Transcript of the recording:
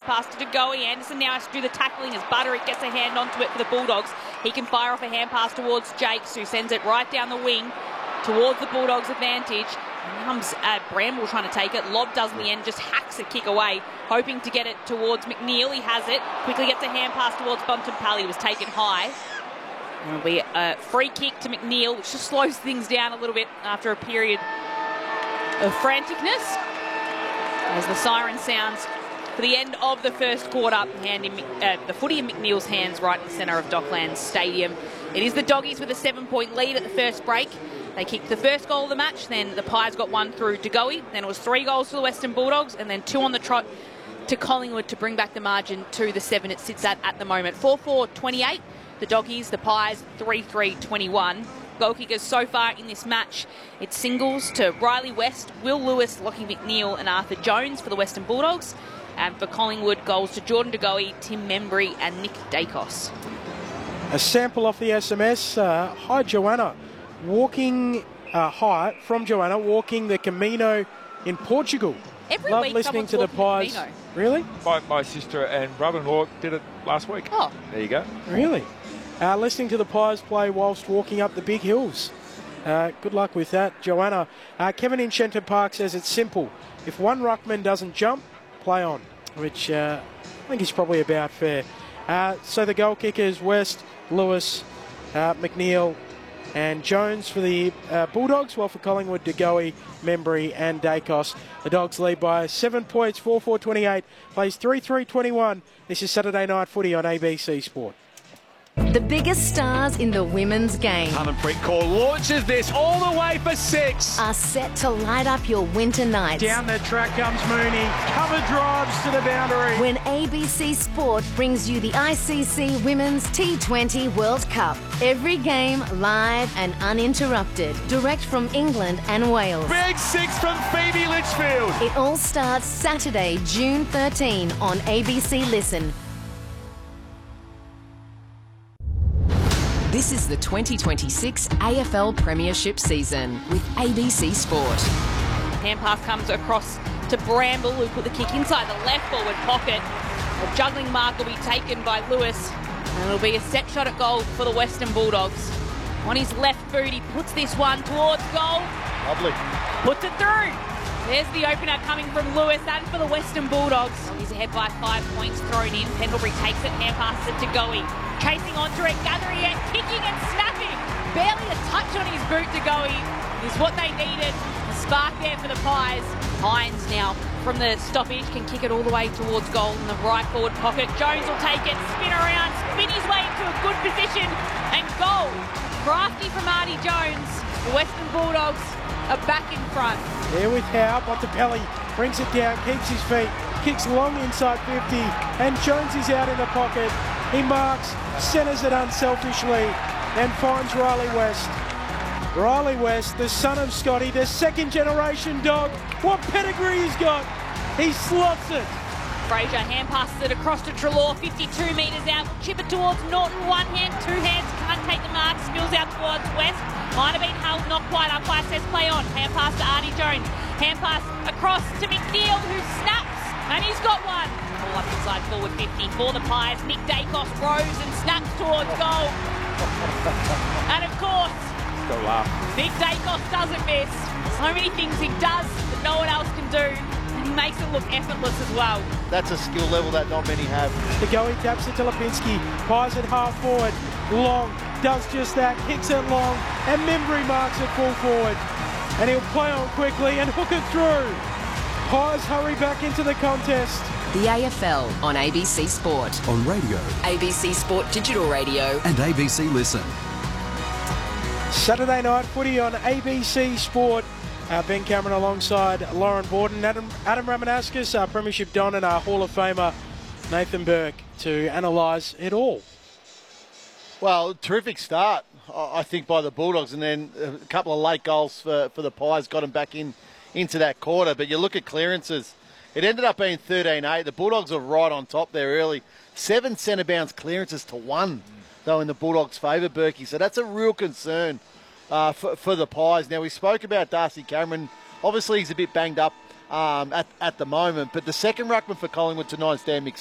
pass to Goey. Anderson now has to do the tackling as Butterick gets a hand onto it for the Bulldogs. He can fire off a hand pass towards Jakes, who sends it right down the wing towards the Bulldogs' advantage. And comes Bramble trying to take it. Lobb does in the end, just hacks a kick away, hoping to get it towards McNeil. He has it. Quickly gets a hand pass towards Bontempelli, who was taken high. And it'll be a free kick to McNeil, which just slows things down a little bit after a period of franticness. As the siren sounds for the end of the first quarter, handing the footy in McNeil's hands right in the centre of Docklands Stadium. It is the Doggies with a 7-point lead at the first break. They kicked the first goal of the match, then the Pies got one through DeGoey, then it was 3 goals for the Western Bulldogs, and then 2 on the trot to Collingwood to bring back the margin to the 7 it sits at the moment. 4-4-28, the Doggies, the Pies 3-3-21. Goal kickers so far in this match, it's singles to Riley West, Will Lewis, Lockie McNeil and Arthur Jones for the Western Bulldogs. And for Collingwood, goals to Jordan DeGoey, Tim Membry and Nick Dacos. A sample off the SMS. Hi, Joanna. Walking from Joanna, walking the Camino in Portugal. Every Love week listening to the Pies. Camino. Really? My sister and brother-in-law did it last week. Oh. There you go. Really? Listening to the Pies play whilst walking up the big hills. Good luck with that, Joanna. Kevin in Shenton Park says it's simple. If one ruckman doesn't jump, play on, which I think is probably about fair. So the goal kickers, West, Lewis, McNeil and Jones for the Bulldogs, while for Collingwood, DeGoey, Membry and Dacos. The Dogs lead by 7 points, 4-4-28, plays 3-3-21. This is Saturday Night Footy on ABC Sport. The biggest stars in the women's game Harmanpreet Kaur launches this all the way for 6. are set to light up your winter nights. Down the track comes Mooney, cover drives to the boundary. When ABC Sport brings you the ICC Women's T20 World Cup. Every game live and uninterrupted. Direct from England and Wales. Big 6 from Phoebe Litchfield. It all starts Saturday, June 13 on ABC Listen. This is the 2026 AFL Premiership season with ABC Sport. Hand pass comes across to Bramble, who put the kick inside the left forward pocket. A juggling mark will be taken by Lewis, and it'll be a set shot at goal for the Western Bulldogs. On his left boot, he puts this one towards goal. Lovely. Puts it through. There's the opener coming from Lewis and for the Western Bulldogs. He's ahead by 5 points thrown in. Pendlebury takes it, hand passes it to Goey. Chasing onto it, gathering it, kicking and snapping. Barely a touch on his boot to Goey. Is what they needed. The spark there for the Pies. Hines now from the stoppage can kick it all the way towards goal in the right forward pocket. Jones will take it, spin around, spin his way into a good position and goal. Crafty from Artie Jones. The Western Bulldogs are back in front. There with Howe, Bontempelli brings it down, keeps his feet, kicks long inside 50, and Jones is out in the pocket. He marks, centres it unselfishly, and finds Riley West. Riley West, the son of Scotty, the second generation dog. What pedigree he's got. He slots it. Fraser hand passes it across to Treloar, 52 metres out, chip it towards Norton, one hand, 2 hands, can't take the mark, spills out towards West. Might have been held, not quite, umpire says play on. Hand pass to Artie Jones, hand pass across to McNeil, who snaps, and he's got one. Ball up inside forward 50 for the Pies. Nick Dacos rose and snaps towards goal. And of course, Still laugh. Nick Dacos doesn't miss. So many things he does that no one else can do. And he makes it look effortless as well. That's a skill level that not many have. The Goey taps it to Lipinski, Pies it half forward, Long does just that, kicks it long, and Membry marks it full forward. And he'll play on quickly and hook it through. Pies hurry back into the contest. The AFL on ABC Sport. On radio. ABC Sport Digital Radio. And ABC Listen. Saturday Night Footy on ABC Sport. Ben Cameron alongside Lauren Borden, Adam Ramanauskas, our Premiership Don, and our Hall of Famer Nathan Burke to analyse it all. Well, terrific start, I think, by the Bulldogs, and then a couple of late goals for the Pies got them back into that quarter. But you look at clearances, it ended up being 13-8. The Bulldogs are right on top there early. 7 centre bounce clearances to 1, though, in the Bulldogs' favour, Berkey. So that's a real concern for the Pies. Now, we spoke about Darcy Cameron. Obviously, he's a bit banged up at the moment, but the second ruckman for Collingwood tonight, Stan